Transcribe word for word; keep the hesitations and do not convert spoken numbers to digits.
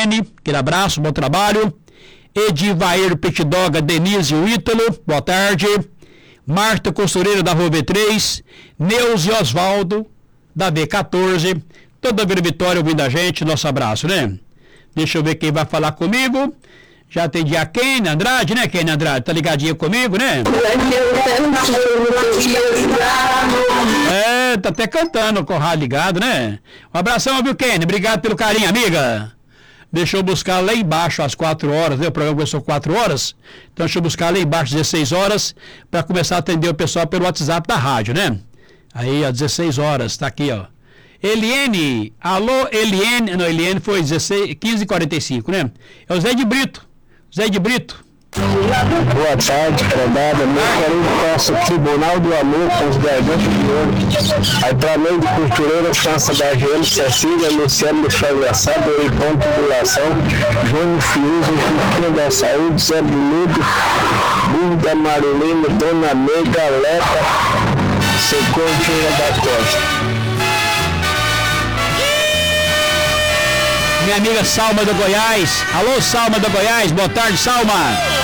Eliene, aquele abraço, bom trabalho. Edivair Petidoga, Denise e o Ítalo, boa tarde. Marta Costureira, da Rua B três. Neuza e Osvaldo, da B quatorze. Toda a Vila Vitória ouvindo a gente, nosso abraço, né? Deixa eu ver quem vai falar comigo. Já atendi a Kenny Andrade, né, Kenny Andrade? Tá ligadinha comigo, né? É, tá até cantando com o rádio ligado, né? Um abração, viu, Kenny? Obrigado pelo carinho, amiga. Deixa eu buscar lá embaixo às quatro horas, né? O programa começou quatro horas. Então deixa eu buscar lá embaixo às dezesseis horas para começar a atender o pessoal pelo WhatsApp da rádio, né? Aí às dezesseis horas, tá aqui, ó. Eliene, alô, Eliene, não, Eliene foi dezesseis, quinze e quarenta e cinco, né? É o Zé de Brito. Zé de Brito. Boa tarde, predada. Meu querido passa o Tribunal do Amor com os gargantos de ouro. Aí pra mim de costureira, França da G M, Cecília, Luciano de Fagraçado, Eipão Tubulação, Júnior Fiuza, Juquinha da Saúde, Zé Bonito, Burro da Marilena, Dona Nega, Leta, Secontinha da Costa. Minha amiga Salma do Goiás. Alô, Salma do Goiás. Boa tarde, Salma.